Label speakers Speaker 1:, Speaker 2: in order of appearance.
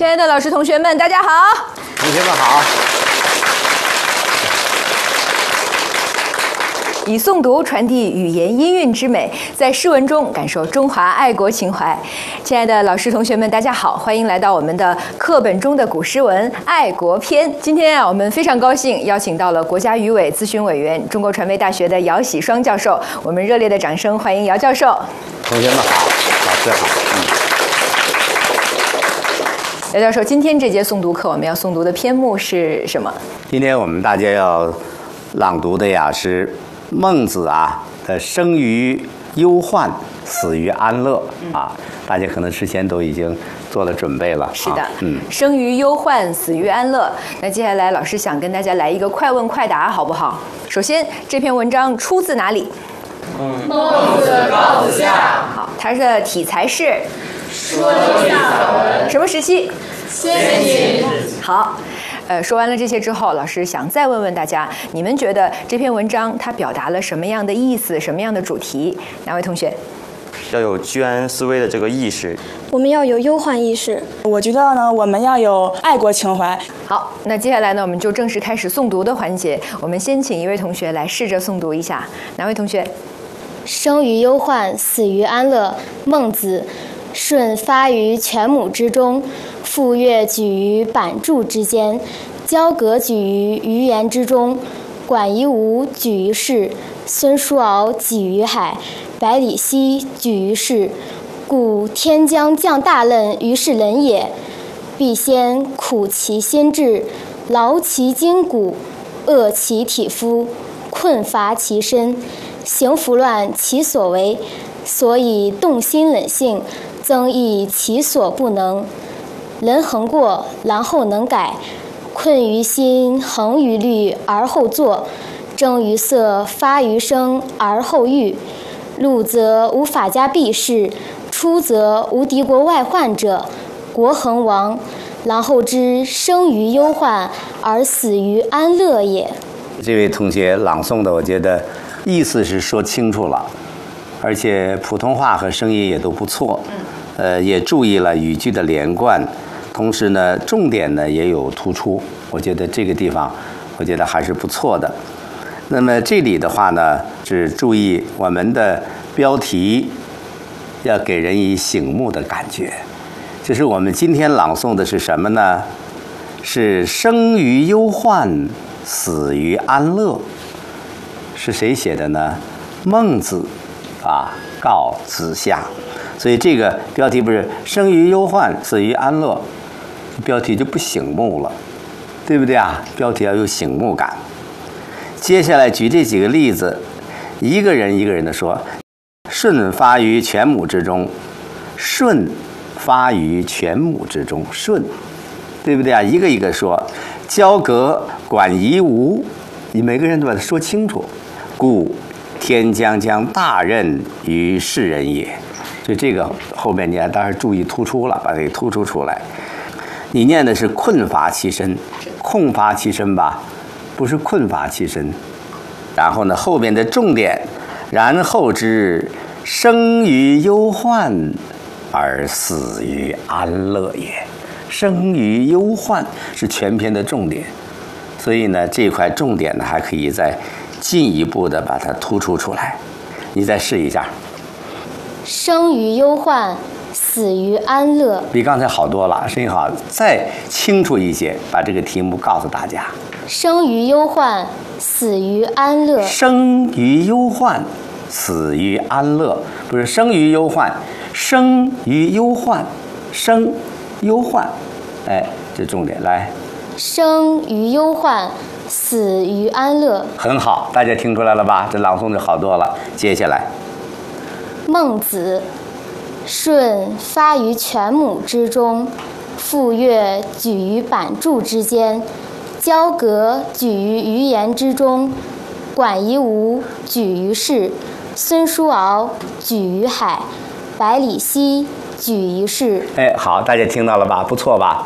Speaker 1: 亲爱的老师、同学们，大家好！
Speaker 2: 同学们好。
Speaker 1: 以诵读传递语言音韵之美，在诗文中感受中华爱国情怀。亲爱的老师、同学们，大家好，欢迎来到我们的课本中的古诗文《爱国篇》。今天我们非常高兴邀请到了国家语委咨询委员、中国传媒大学的姚喜双教授。我们热烈的掌声欢迎姚教授。
Speaker 2: 同学们好，老师好。
Speaker 1: 姚教授，今天这节诵读课我们要诵读的篇目是什么？
Speaker 2: 今天我们大家要朗读的呀是孟子的生于忧患，死于安乐大家可能事先都已经做了准备了。
Speaker 1: 是的，生于忧患，死于安乐。那接下来老师想跟大家来一个快问快答，好不好？首先，这篇文章出自哪里？
Speaker 3: 孟子《告子下》。
Speaker 1: 好，它的题材是
Speaker 3: 说经散文。
Speaker 1: 什么时期？
Speaker 3: 先秦。
Speaker 1: 好。说完了这些之后，老师想再问问大家，你们觉得这篇文章它表达了什么样的意思，什么样的主题？哪位同学？
Speaker 4: 要有居安思危的这个意识，
Speaker 5: 我们要有忧患意识。
Speaker 6: 我觉得呢，我们要有爱国情怀。
Speaker 1: 好，那接下来呢，我们就正式开始诵读的环节。我们先请一位同学来试着诵读一下。哪位同学？
Speaker 5: 生于忧患，死于安乐。孟子。舜发于犬母之中，傅说举于板柱之间，交鬲举于鱼盐之中，管夷吾举于市，孙叔敖举于海，百里奚举于市。故天将降大任于是人也，必先苦其心志，劳其筋骨，饿其体肤，困乏其身，行拂乱其所为，所以动心忍性，增益其所不能。人恒过，然后能改；困于心，恒于虑，而后作；争于色，发于声，而后喻。入则无法家避世，出则无敌国外患者，国恒亡。然后知生于忧患，而死于安乐也。
Speaker 2: 这位同学朗诵的，我觉得意思是说清楚了，而且普通话和声音也都不错。也注意了语句的连贯，同时呢，重点呢也有突出。我觉得这个地方，我觉得还是不错的。那么这里的话呢，是注意我们的标题要给人以醒目的感觉。就是我们今天朗诵的是什么呢？是生于忧患，死于安乐。是谁写的呢？孟子告子下。所以这个标题不是生于忧患，死于安乐，标题就不醒目了，对不对啊？标题要有醒目感。接下来举这几个例子，一个人一个人的说。舜发于犬母之中，舜发于犬母之中，舜，对不对啊？一个一个说。交鬲管夷吾，你每个人都把它说清楚。故天将大任于是人也。所以这个后面你还当然注意突出了，把这个突出出来。你念的是困乏其身，空乏其身吧，不是困乏其身。然后呢，后面的重点，然后知生于忧患，而死于安乐也。生于忧患是全篇的重点，所以呢，这块重点呢还可以再进一步的把它突出出来。你再试一下。
Speaker 5: 生于忧患，死于安乐。
Speaker 2: 比刚才好多了，声音好，再清楚一些，把这个题目告诉大家。
Speaker 5: 生于忧患，死于安乐。
Speaker 2: 生于忧患，死于安乐，不是生于忧患，生于忧患，生忧患，这重点来。
Speaker 5: 生于忧患，死于安乐。
Speaker 2: 很好，大家听出来了吧？这朗诵就好多了。接下来。
Speaker 5: 孟子。舜发于犬母之中，傅说举于板柱之间，交鬲举于鱼盐之中，管夷吾举于市，孙叔敖举于海，百里奚举于市。
Speaker 2: 好，大家听到了吧？不错吧？